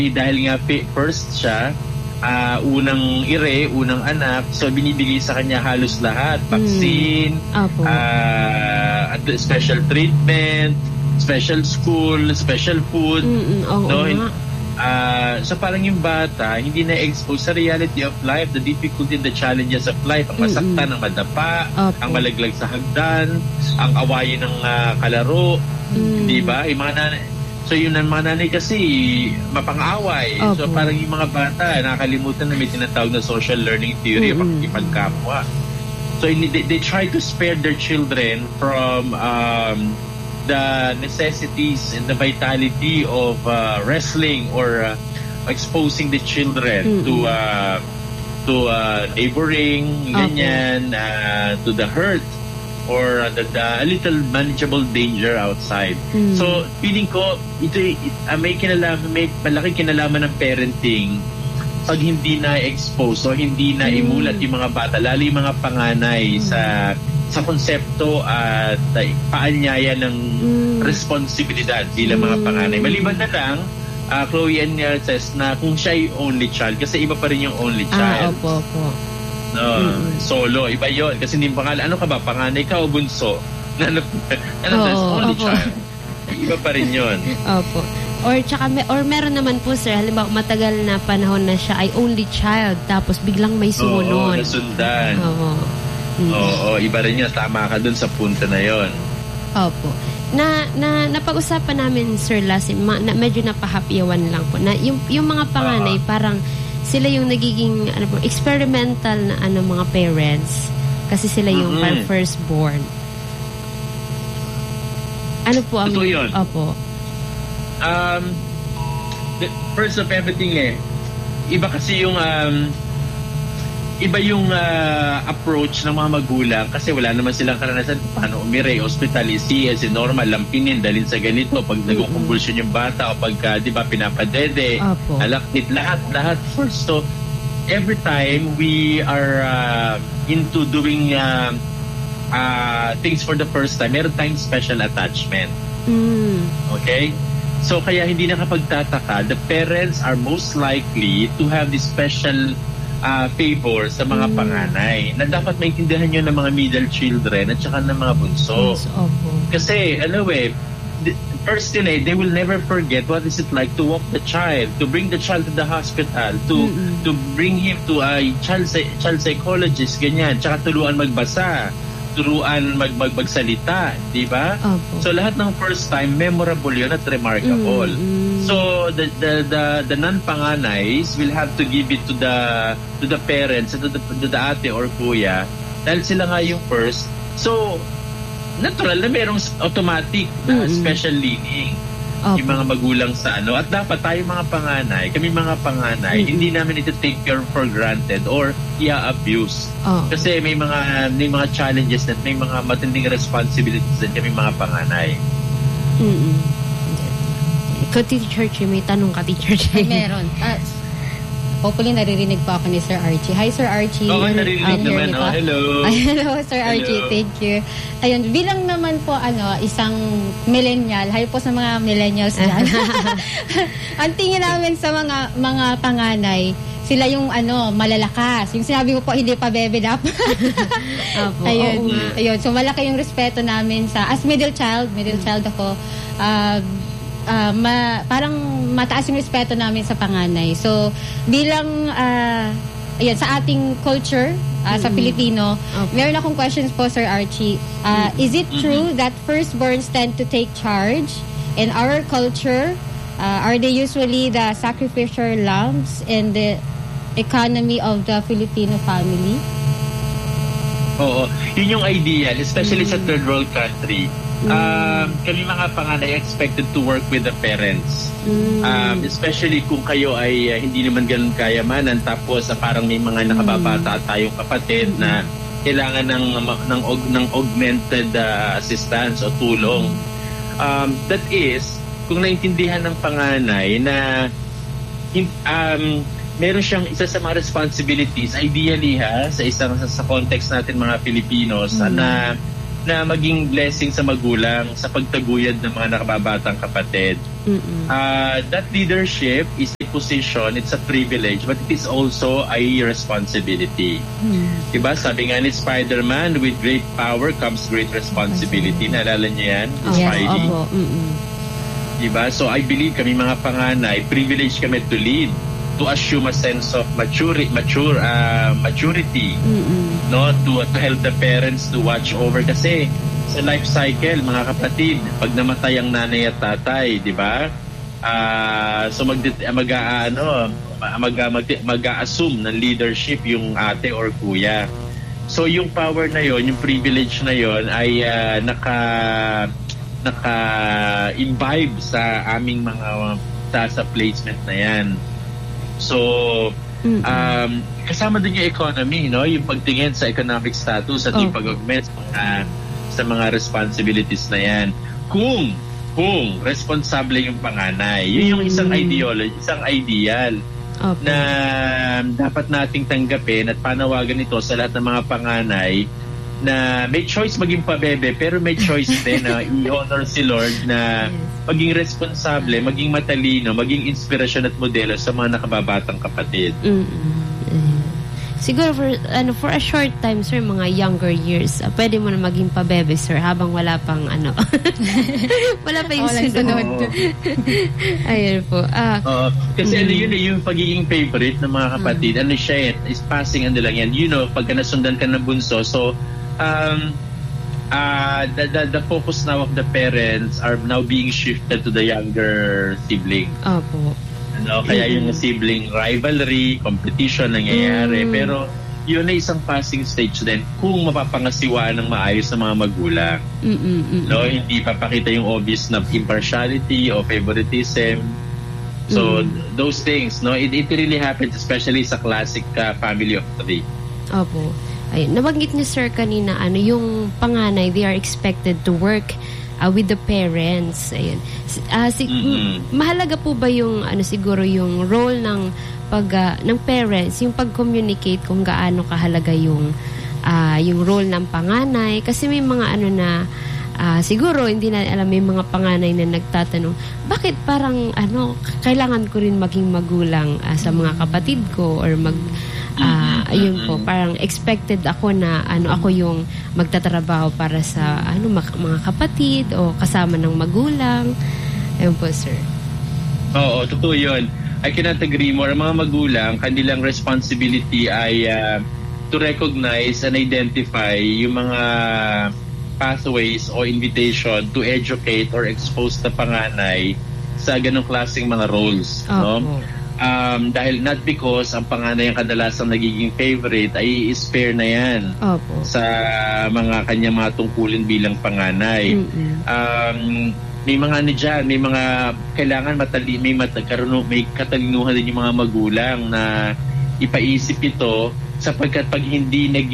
dahil nga first siya, unang unang anak, so binibigay sa kanya halos lahat, vaccine, special treatment, special school, special food. So parang yung bata hindi na-expose sa reality of life, the difficulty and the challenges of life, ang masaktan, ang madapa, ang malaglag sa hagdan, ang awayin ng kalaro, di ba? Yung mga nanay, so yun ang mga nanay kasi mapang-away. So parang yung mga bata nakakalimutan na may tinatawag na social learning theory of pakikipagkapwa. So they try to spare their children from the necessities and the vitality of wrestling or exposing the children to neighboring, ganyan, to the hurt or the little manageable danger outside. So feeling ko may malaking kinalaman ng parenting pag hindi na-expose o hindi na imulat yung mga bata, lalo yung mga panganay sa konsepto at paanyaya ng responsibilidad bilang mga panganay. Maliban na lang, Chloe and says na kung siya ay only child, kasi iba pa rin yung only child. Solo, iba yun. Kasi hindi pangalan, ano ka ba, panganay ka o bunso? Only child. Iba pa rin yun. Or meron naman po, sir, halimbawa matagal na panahon na siya ay only child, tapos biglang may sumunod. Nasundan. Oo, iba rin yun. Tama ka dun sa punto na yon. Opo. Napag-usapan namin, Sir Lassie, medyo napahapyawan lang po, na yung mga panganay, parang sila yung nagiging experimental na mga parents. Kasi sila yung firstborn. Ano po ang... Totoo yun. Opo. First of everything iba kasi yung approach ng mga magulang kasi wala naman silang karanasan paano umire, hospitalisi, as normal, lampinin, dalhin sa ganito pag nagkukumbulsyon yung bata o pag di ba pinapadede, alaktit, lahat first. So every time we are into doing things for the first time, meron tayong special attachment. Okay? So kaya hindi nakapagtataka, the parents are most likely to have this special favor sa mga panganay na dapat maintindihan nyo ng mga middle children at saka ng mga bunso. Kasi first they will never forget what is it like to walk the child, to bring the child to the hospital, to bring him to a child psychologist, ganyan, tsaka tuluan magbasa, turuan magsalita, di ba? So lahat ng first time memorable yun at remarkable. So the non-panganays will have to give it to the parents, to the ate or kuya, dahil sila nga yung first. So natural na merong automatic na special leaning yung mga magulang sa at dapat tayo mga panganay, kami mga panganay, hindi namin ito take care for granted or i-abuse. Kasi may mga challenges at may mga matinding responsibilities din kami mga panganay. Ikaw, Teacher Chi, may tanong ka, Teacher Chi. Meron. Hopefully naririnig po ako ni Sir Archie. Hi, Sir Archie. Naririnig naman. Hello. Hello, Sir Archie. Thank you. Ayun, bilang naman po isang millennial. Hi po sa mga millennials dyan. Ang tingin namin sa mga panganay, sila yung malalakas. Yung sinabi mo po, hindi pa bebe up. Ayun. So malaki yung respeto namin as middle child ako. Parang mataas yung respeto namin sa panganay. So bilang sa ating culture sa Pilipino, meron akong questions po, Sir Archie. Is it true that firstborns tend to take charge? In our culture, are they usually the sacrificial lambs in the economy of the Filipino family? Oo, yun yung ideal, especially sa third world country. Kami mga panganay expected to work with the parents. Especially kung kayo ay hindi naman ganun kayamanan, tapos parang may mga nakababata tayong kapatid na kailangan ng augmented assistance o tulong. That is, kung naintindihan ng panganay na meron siyang isa sa mga responsibilities, ideally sa context natin mga Filipinos, na na maging blessing sa magulang sa pagtaguyod ng mga nakababatang kapatid. That leadership is a position, it's a privilege, but it is also a responsibility. Diba? Sabi nga ni Spider-Man, with great power comes great responsibility. Naalala niyo yan? Yes, opo. Diba? So I believe kami mga panganay, privilege kami to lead, to assume a sense of maturity, no, to help the parents to watch over, kasi sa life cycle mga kapatid, pag namatay ang nanay at tatay, di ba, so mag-assume ng leadership yung ate or kuya. So yung power na yon, yung privilege na yon ay naka-imbibe sa aming mga sa placement na yan. So, kasama din yung economy, no? Yung pagtingin sa economic status at yung pag-augment sa mga responsibilities na yan. Kung responsable yung panganay, yun yung isang ideology, isang ideal na dapat nating tanggapin at panawagan ito sa lahat ng mga panganay na may choice maging pabebe, pero may choice din na i-honor si Lord na maging responsable, maging matalino, maging inspirasyon at modelo sa mga nakababatang kapatid. Siguro for a short time, sir, mga younger years, pwede mo na maging pabebe, sir, habang wala pang wala pa yung sunod. Ayun po. Kasi yun yung pagiging favorite ng mga kapatid. Siya is passing lang yan. Pagka nasundan ka ng bunso, so the focus now of the parents are now being shifted to the younger sibling. Opo. Kaya yung sibling rivalry, competition nangyayari. Pero yun ay isang passing stage din kung mapapangasiwaan ng maayos ng mga magulang. Hindi papakita yung obvious na impartiality o favoritism. So those things, it really happens especially sa classic family of three. Opo. Ayun, nabanggit niyo, sir, kanina, yung panganay, they are expected to work with the parents. Ayun. Mahalaga po ba yung, siguro, yung role ng parents, yung pag-communicate kung gaano kahalaga yung role ng panganay? Kasi may mga siguro, hindi na alam, may mga panganay na nagtatanong, bakit parang, kailangan ko rin maging magulang sa mga kapatid ko or ayun po, parang expected ako na ako yung magtatrabaho para sa mga kapatid o kasama ng magulang. Ayun po, sir. Oo, totoo yun. I cannot agree more. Ang mga magulang, kanilang responsibility ay to recognize and identify yung mga pathways o invitation to educate or expose na panganay sa ganong klaseng mga roles. No? Dahil not because ang panganay ang kadalasang nagiging favorite, ay i-spare na yan sa mga kanyang mga tungkulin bilang panganay. May mga dyan, may mga kailangan may katalinuhan din yung mga magulang na ipaisip ito, sapagkat pag hindi